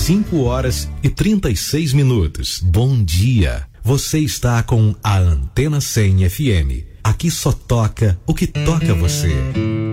5h36. Bom dia. Você está com a Antena 100 FM. Aqui só toca o que toca você.